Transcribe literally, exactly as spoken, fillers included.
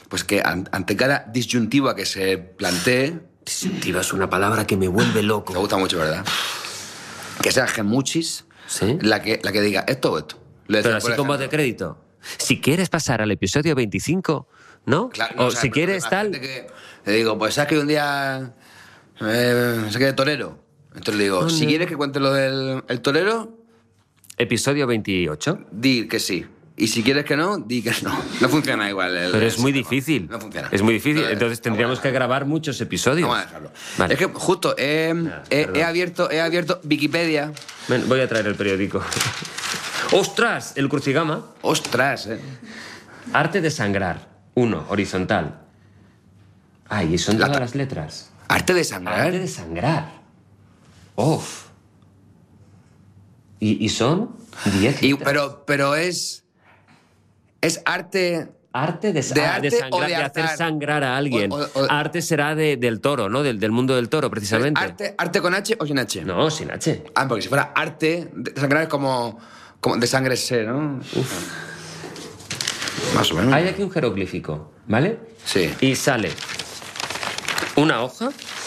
pues que an- ante cada disyuntiva que se plantee... Disyuntiva es una palabra que me vuelve loco. Me gusta mucho, ¿verdad? Que sea gemuchis ¿Sí? la que, la que diga esto o esto. Le Pero decía, así por como de ejemplo, crédito. Si quieres pasar al episodio veinticinco, ¿no? claro, no, o o sea, si por quieres ejemplo, tal... imagínate que le digo, pues sabes que un día eh, se quede torero. Entonces le digo, Oh, si no. quieres que cuente lo del el torero, Episodio veintiocho. di que sí. Y si quieres que no, di que no. No funciona igual. El, Pero el es muy sistema. difícil. No funciona. Es muy difícil. No, Entonces no, tendríamos bueno, que grabar muchos episodios. Vamos a dejarlo. Vale. Es que justo he, he- perdón. he abierto, he abierto Wikipedia. Ven, voy a traer el periódico. ¡Ostras! El crucigama. Ostras, eh. Arte de sangrar. Uno, horizontal. Ay, y son La todas ta- las letras. Arte de sangrar. Arte de sangrar. Uf. ¿Y, y son diez Y, letras. pero, pero es. Es arte. Arte de, ¿De ah, arte de o sangrar, de de hacer hartar? sangrar a alguien. O- o- o- Arte será de- del toro, ¿no? Del, del mundo del toro, precisamente. ¿Arte, ¿Arte con H o sin H? No, sin H. Ah, porque si fuera arte de sangrar es como. como de sangre se, ¿no? Más o menos. Hay aquí un jeroglífico, ¿vale? Sí. Y sale una hoja